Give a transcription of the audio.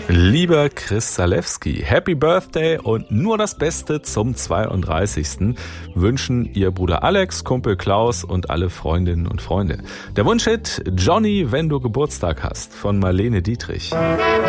Lieber Chris Zalewski, Happy Birthday und nur das Beste zum 32. wünschen ihr Bruder Alex, Kumpel Klaus und alle Freundinnen und Freunde. Der Wunschhit Johnny, wenn du Geburtstag hast von Marlene Dietrich.